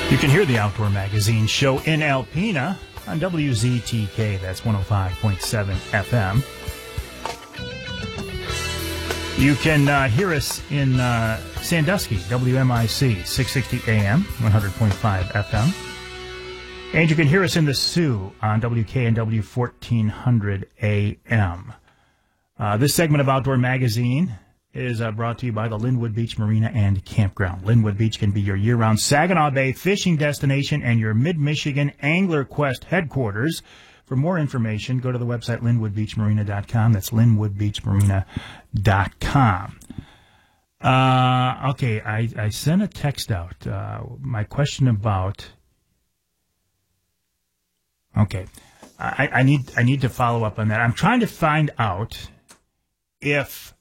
You can hear the Outdoor Magazine show in Alpena on WZTK. That's 105.7 FM. You can hear us in Sandusky, WMIC, 660 AM, 100.5 FM. And you can hear us in the Sioux on WKNW 1400 AM. This segment of Outdoor Magazine is brought to you by the Linwood Beach Marina and Campground. Linwood Beach can be your year-round Saginaw Bay fishing destination and your Mid-Michigan Angler Quest headquarters. For more information, go to the website linwoodbeachmarina.com. That's linwoodbeachmarina.com. Okay, I sent a text out. My question about... Okay, I need to follow up on that. I'm trying to find out if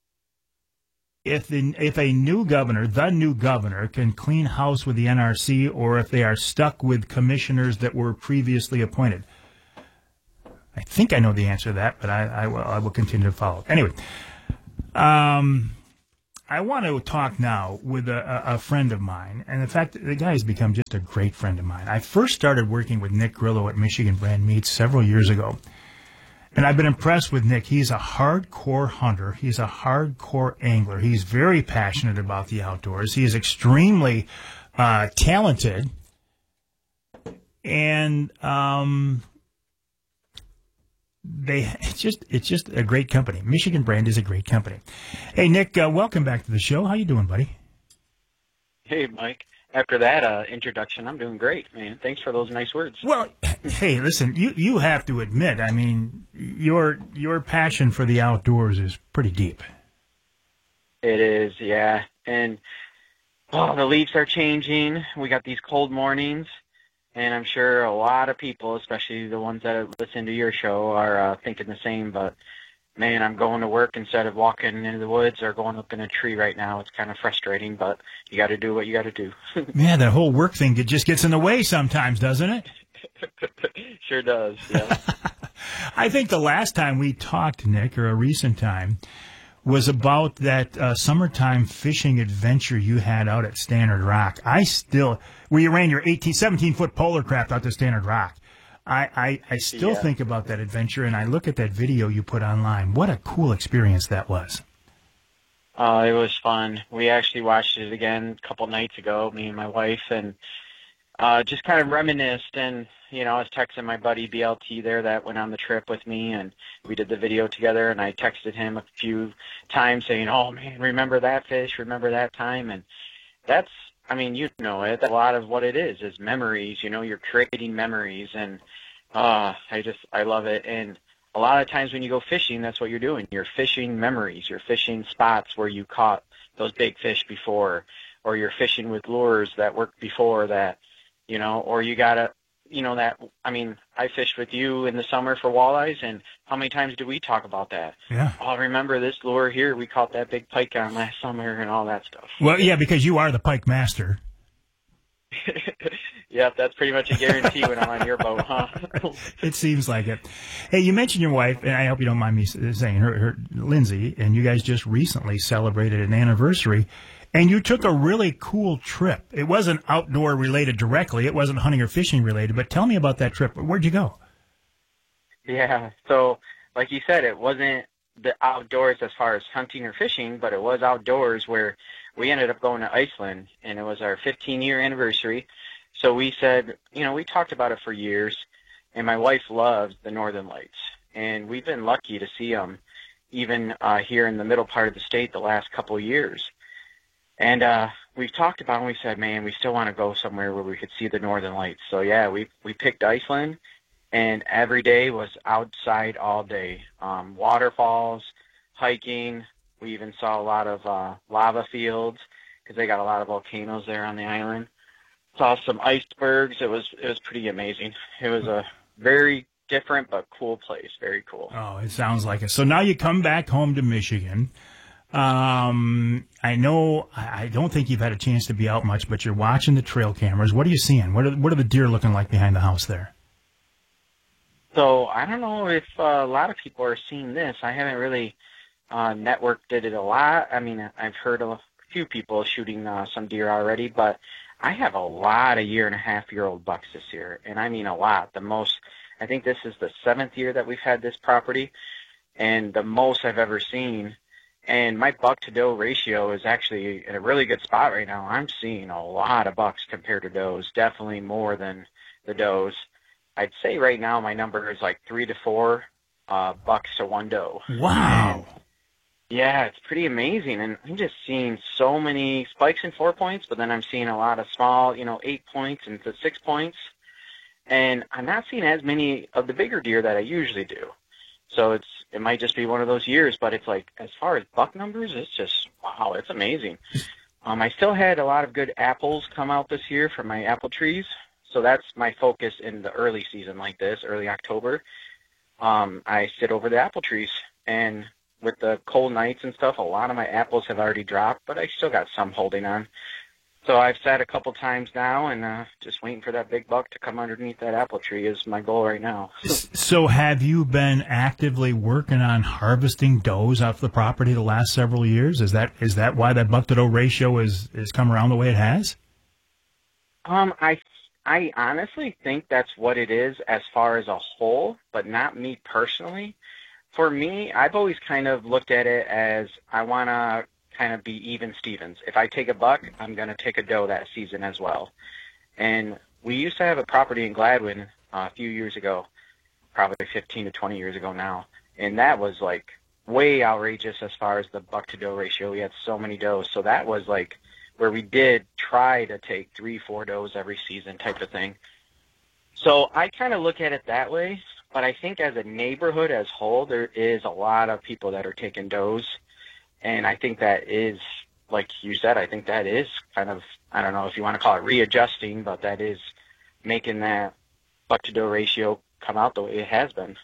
a new governor, the new governor, can clean house with the NRC, or if they are stuck with commissioners that were previously appointed. I think I know the answer to that, but I will continue to follow. Anyway, I want to talk now with a friend of mine, and in fact, the guy has become just a great friend of mine. I first started working with Nick Grillo at Michigan Brand Meats several years ago. And I've been impressed with Nick. He's a hardcore hunter. He's a hardcore angler. He's very passionate about the outdoors. He is extremely talented. And it's just a great company. Michigan Brand is a great company. Hey, Nick, welcome back to the show. How you doing, buddy? Hey, Mike. After that introduction, I'm doing great, man. Thanks for those nice words. Well, hey, listen, you have to admit, I mean, your passion for the outdoors is pretty deep. It is, yeah. And the leaves are changing. We got these cold mornings, and I'm sure a lot of people, especially the ones that listen to your show, are thinking the same. But, man, I'm going to work instead of walking into the woods or going up in a tree right now. It's kind of frustrating, but you got to do what you got to do. Man, that whole work thing just gets in the way sometimes, doesn't it? Sure does, yeah. I think the last time we talked, Nick, or a recent time, was about that summertime fishing adventure you had out at Standard Rock. Where you ran your 17-foot polar craft out to Standard Rock. I still think about that adventure, and I look at that video you put online. What a cool experience that was. It was fun. We actually watched it again a couple nights ago, me and my wife, and just kind of reminisced. And, you know, I was texting my buddy BLT there that went on the trip with me, and we did the video together, and I texted him a few times saying, oh, man, remember that fish, remember that time. And that's, I mean, you know it. A lot of what it is memories. You know, you're creating memories, and I love it. And a lot of times when you go fishing, that's what you're doing. You're fishing memories. You're fishing spots where you caught those big fish before, or you're fishing with lures that worked before that, you know, or you gotta, you know, that, I mean, I fished with you in the summer for walleyes, and how many times do we talk about that? Yeah. Oh, remember this lure here we caught that big pike on last summer and all that stuff. Well, yeah, because you are the pike master. Yeah, that's pretty much a guarantee when I'm on your boat, huh? It seems like it. Hey, you mentioned your wife, and I hope you don't mind me saying her Lindsay, and you guys just recently celebrated an anniversary, and you took a really cool trip. It wasn't outdoor related directly. It wasn't hunting or fishing related, but tell me about that trip. Where'd you go? Yeah, so like you said, it wasn't the outdoors as far as hunting or fishing, but it was outdoors where we ended up going to Iceland, and it was our 15-year anniversary. So we said, you know, we talked about it for years, and my wife loves the Northern Lights, and we've been lucky to see them even here in the middle part of the state the last couple of years. And we've talked about it, and we said, man, we still want to go somewhere where we could see the Northern Lights. So, yeah, we picked Iceland, and every day was outside all day. Waterfalls, hiking. We even saw a lot of lava fields because they got a lot of volcanoes there on the island. Saw some icebergs. It was pretty amazing. It was a very different but cool place. Very cool. Oh, it sounds like it. So now you come back home to Michigan. I know I don't think you've had a chance to be out much, but you're watching the trail cameras. What are you seeing? What are the deer looking like behind the house there? So I don't know if a lot of people are seeing this. I haven't really networked it a lot. I mean, I've heard a few people shooting some deer already, but I have a lot of 1.5-year-old bucks this year, and I mean a lot. The most, I think this is the 7th year that we've had this property, and the most I've ever seen. And my buck to doe ratio is actually in a really good spot right now. I'm seeing a lot of bucks compared to does, definitely more than the does. I'd say right now my number is like 3 to 4 bucks to 1 doe. Wow. And yeah, it's pretty amazing. And I'm just seeing so many spikes in 4 points, but then I'm seeing a lot of small, 8 points and to 6 points. And I'm not seeing as many of the bigger deer that I usually do. So it might just be one of those years, but it's like, as far as buck numbers, it's just, wow, it's amazing. I still had a lot of good apples come out this year from my apple trees. So that's my focus in the early season like this, early October. I sit over the apple trees, and with the cold nights and stuff, a lot of my apples have already dropped, but I still got some holding on. So I've sat a couple times now, and just waiting for that big buck to come underneath that apple tree is my goal right now. So have you been actively working on harvesting does off the property the last several years? Is that why that buck to doe ratio is come around the way it has? I honestly think that's what it is as far as a whole, but not me personally. For me, I've always kind of looked at it as I want to kind of be even Stevens. If I take a buck, I'm going to take a doe that season as well. And we used to have a property in Gladwin a few years ago, probably 15 to 20 years ago now, and that was like way outrageous as far as the buck to doe ratio. We had so many does, so that was like where we did try to take 3-4 does every season type of thing. So I kind of look at it that way, but I think as a neighborhood as whole, there is a lot of people that are taking does. And I think that is, like you said, I think that is kind of, I don't know if you want to call it readjusting, but that is making that buck to doe ratio come out the way it has been.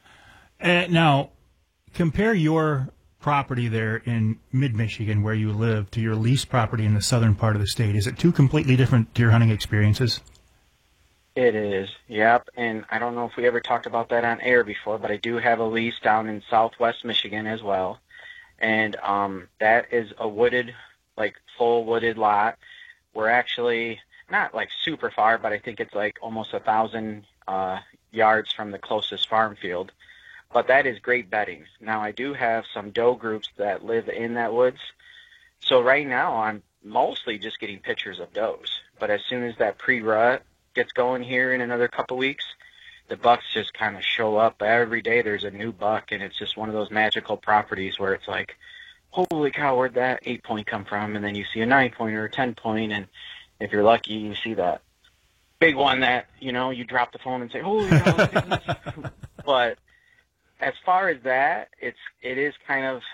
Now, compare your property there in mid-Michigan where you live to your leased property in the southern part of the state. Is it two completely different deer hunting experiences? It is, yep. And I don't know if we ever talked about that on air before, but I do have a lease down in southwest Michigan as well. And that is a wooded, like full wooded lot. We're actually not like super far, but I think it's like almost 1,000 yards from the closest farm field. But that is great bedding. Now I do have some doe groups that live in that woods. So right now I'm mostly just getting pictures of does. But as soon as that pre-rut gets going here in another couple weeks, the bucks just kind of show up. Every day there's a new buck, and it's just one of those magical properties where it's like, holy cow, where'd that 8 point come from? And then you see a 9 point or a 10 point, and if you're lucky, you see that big one that, you drop the phone and say, holy cow, look at this. But as far as that, it is kind of,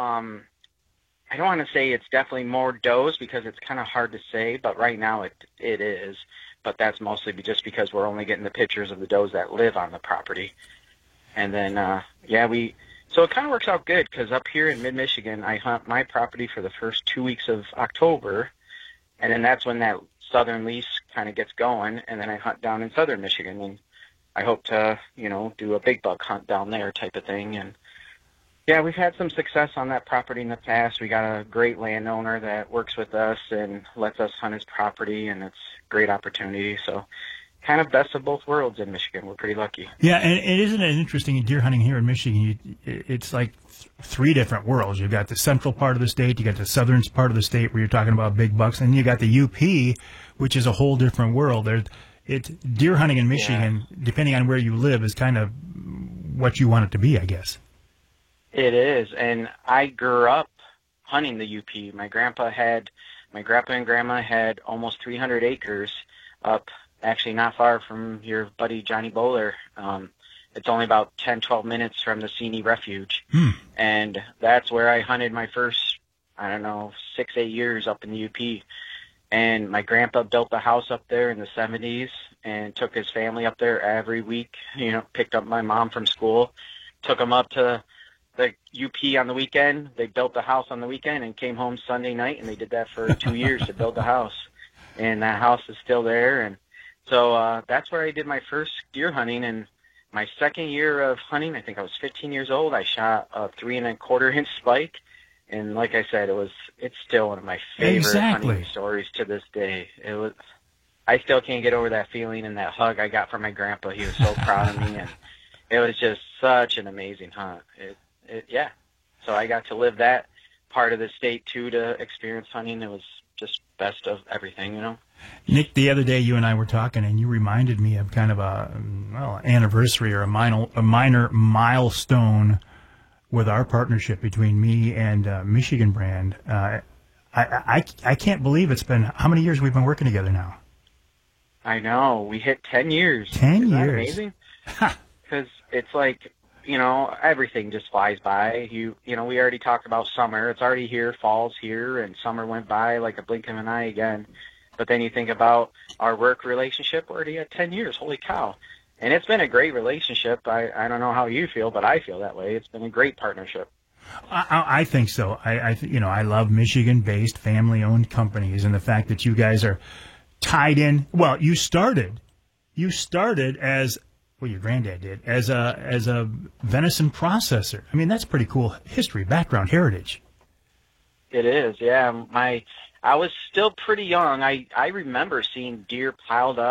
I don't want to say it's definitely more does because it's kind of hard to say, but right now it is. But that's mostly just because we're only getting the pictures of the does that live on the property. And then, so it kind of works out good because up here in mid-Michigan, I hunt my property for the first 2 weeks of October, and then that's when that southern lease kind of gets going, and then I hunt down in southern Michigan, and I hope to, do a big buck hunt down there type of thing. And yeah, we've had some success on that property in the past. We got a great landowner that works with us and lets us hunt his property, and it's a great opportunity. So kind of best of both worlds in Michigan. We're pretty lucky. Yeah, and isn't it interesting in deer hunting here in Michigan, it's like three different worlds. You've got the central part of the state, you got the southern part of the state where you're talking about big bucks, and you got the UP, which is a whole different world. It's deer hunting in Michigan, depending on where you live, is kind of what you want it to be, I guess. It is, and I grew up hunting the UP. My grandpa and grandma had almost 300 acres up, actually not far from your buddy Johnny Bowler. It's only about 10, 12 minutes from the Seney Refuge, and that's where I hunted my first, 6, 8 years up in the UP. And my grandpa built a house up there in the 70s and took his family up there every week, picked up my mom from school, took them up to the UP on the weekend. They built the house on the weekend and came home Sunday night, and they did that for 2 years to build the house. And that house is still there. And so that's where I did my first deer hunting. And my second year of hunting, I think I was 15 years old, I shot a 3 1/4 inch spike. And like I said, it's still one of my favorite Exactly. hunting stories to this day. I still can't get over that feeling and that hug I got from my grandpa. He was so proud of me, and it was just such an amazing hunt. Yeah. So I got to live that part of the state too, to experience hunting. It was just best of everything, you know. Nick, the other day you and I were talking, and you reminded me of kind of anniversary or a minor milestone with our partnership between me and Michigan Brand. I can't believe it's been how many years we've been working together now. I know, we hit 10 years. 10 Isn't that years. amazing? Because it's like, you know, everything just flies by. You know, we already talked about summer. It's already here. Fall's here, and summer went by like a blink of an eye again. But then you think about our work relationship. We're already at 10 years. Holy cow! And it's been a great relationship. I don't know how you feel, but I feel that way. It's been a great partnership. I think so. I love Michigan-based, family-owned companies, and the fact that you guys are tied in. Well, you started as, well, your granddad did, as a venison processor. I mean, that's pretty cool history, background, heritage. It is, yeah. I was still pretty young. I remember seeing deer piled up